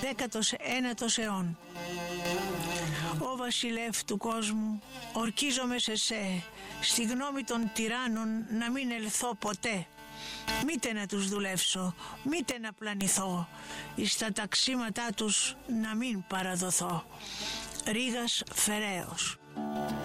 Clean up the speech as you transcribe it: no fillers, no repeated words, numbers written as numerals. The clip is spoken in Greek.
19ος αιών. Ω βασιλεύ του κόσμου, ορκίζομαι σε σε, στη γνώμη των τυράννων να μην ελθώ ποτέ. Μήτε να τους δουλεύσω, μήτε να πλανηθώ, εις τα ταξίματά τους να μην παραδοθώ. Ρήγας Φεραίος.